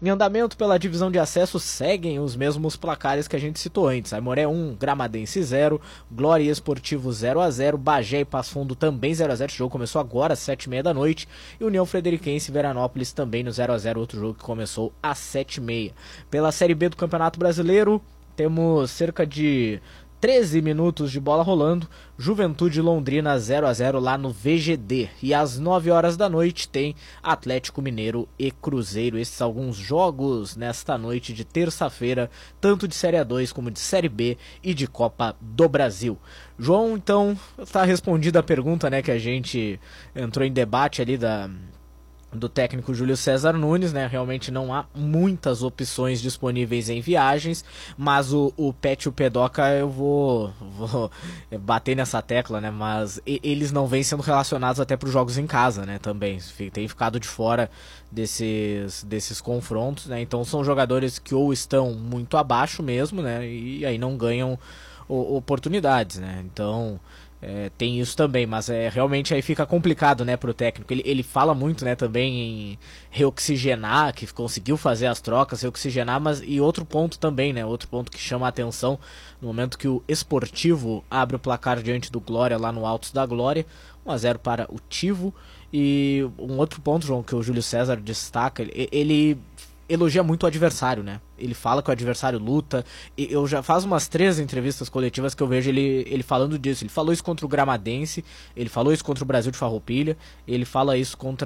Em andamento pela divisão de acesso, seguem os mesmos placares que a gente citou antes. Aimoré 1, Gramadense 0, Glória e Esportivo 0x0, Bagé e Passo Fundo também 0x0, esse jogo começou agora às 7h30 da noite, e União Frederiquense e Veranópolis também no 0x0, outro jogo que começou às 7h30. Pela Série B do Campeonato Brasileiro, temos cerca de 13 minutos de bola rolando, Juventude Londrina 0x0 lá no VGD. E às 9 horas da noite tem Atlético Mineiro e Cruzeiro. Esses são alguns jogos nesta noite de terça-feira, tanto de Série A2 como de Série B e de Copa do Brasil. João, então, está respondida a pergunta, né, que a gente entrou em debate ali do técnico Júlio César Nunes, né? Realmente não há muitas opções disponíveis em viagens, mas o Pet e o Pedoca eu vou bater nessa tecla, né? Mas eles não vêm sendo relacionados até para os jogos em casa, né? Também tem ficado de fora desses confrontos, né? Então são jogadores que ou estão muito abaixo mesmo, né? E aí não ganham oportunidades, né? Então tem isso também, mas realmente aí fica complicado, né, pro técnico. Ele fala muito, né, também em reoxigenar, que conseguiu fazer as trocas, reoxigenar, mas e outro ponto também, né, outro ponto que chama a atenção, no momento que o Esportivo abre o placar diante do Glória lá no Altos da Glória, 1x0 para o Tivo. E um outro ponto, João, que o Júlio César destaca, ele elogia muito o adversário, né? Ele fala que o adversário luta. E eu já faz umas 3 entrevistas coletivas que eu vejo ele falando disso. Ele falou isso contra o Gramadense, ele falou isso contra o Brasil de Farroupilha, ele fala isso contra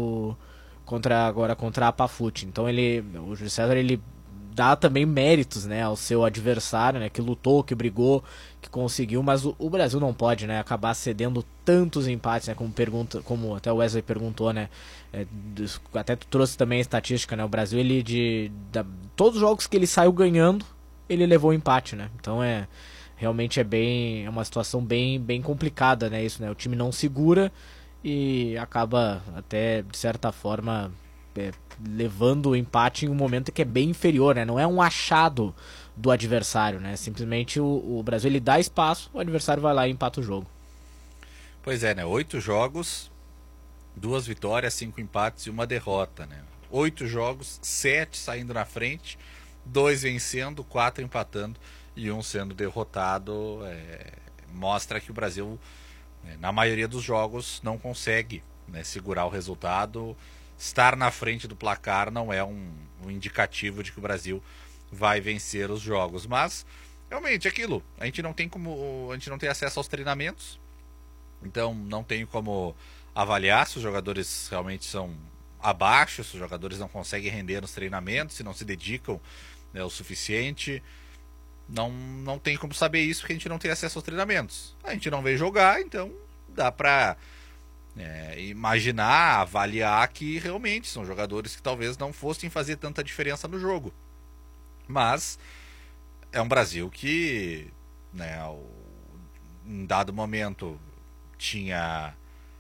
a Pafute. Então o Júlio César, ele dá também méritos, né, ao seu adversário, né, que lutou, que brigou, que conseguiu, mas o Brasil não pode, né, acabar cedendo tantos empates, né, como até o Wesley perguntou, né, até tu trouxe também a estatística, né, o Brasil, todos os jogos que ele saiu ganhando, ele levou empate, né, então realmente é uma situação bem complicada, né, isso, né, o time não segura e acaba até, de certa forma, levando o empate em um momento que é bem inferior, né? Não é um achado do adversário, né? Simplesmente o Brasil, ele dá espaço, o adversário vai lá e empata o jogo. Pois é, né? 8 jogos, 2 vitórias, 5 empates e 1 derrota, né? 8 jogos, 7 saindo na frente, 2 vencendo, 4 empatando e 1 sendo derrotado. Mostra que o Brasil, na maioria dos jogos, não consegue, né, segurar o resultado. Estar na frente do placar não é um indicativo de que o Brasil vai vencer os jogos. Mas, realmente, aquilo. A gente não tem acesso aos treinamentos. Então, não tem como avaliar se os jogadores realmente são abaixo, se os jogadores não conseguem render nos treinamentos, se não se dedicam, né, o suficiente. Não tem como saber isso porque a gente não tem acesso aos treinamentos. A gente não vê jogar, então dá pra imaginar, avaliar que realmente são jogadores que talvez não fossem fazer tanta diferença no jogo. Mas é um Brasil que, né, em dado momento tinha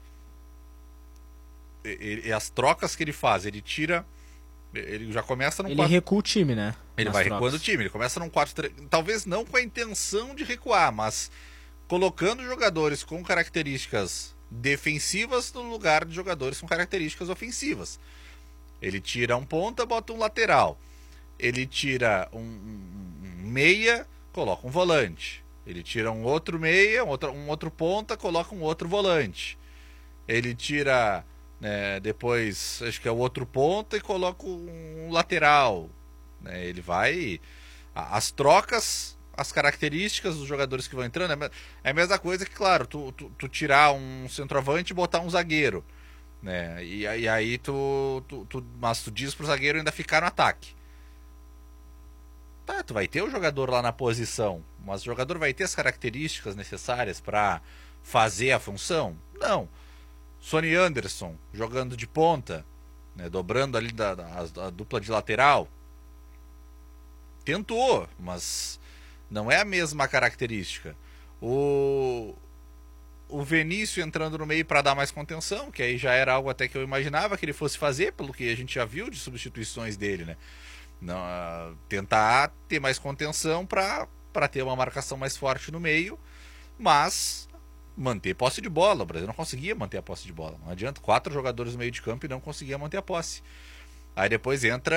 as trocas que ele faz, ele já começa num ele recua o time, né? Ele vai recuando o time, ele começa num 4-3, talvez não com a intenção de recuar, mas colocando jogadores com características defensivas no lugar de jogadores com características ofensivas. Ele tira um ponta, bota um lateral. Ele tira um meia, coloca um volante. Ele tira um outro meia, um outro ponta, coloca um outro volante. Ele tira, depois, acho que é o outro ponta e coloca um lateral. Ele vai... As trocas, as características dos jogadores que vão entrando, é a mesma coisa que, claro, tu tirar um centroavante e botar um zagueiro, né? E aí mas tu diz pro zagueiro ainda ficar no ataque. Tá, tu vai ter o jogador lá na posição, mas o jogador vai ter as características necessárias para fazer a função? Não. Sonny Anderson jogando de ponta, né, dobrando ali a dupla de lateral. Tentou, mas não é a mesma característica. O Vinícius entrando no meio para dar mais contenção, que aí já era algo até que eu imaginava que ele fosse fazer, pelo que a gente já viu de substituições dele, né? Tentar ter mais contenção para ter uma marcação mais forte no meio, mas manter posse de bola. O Brasil não conseguia manter a posse de bola. Não adianta, 4 jogadores no meio de campo e não conseguia manter a posse. Aí depois entra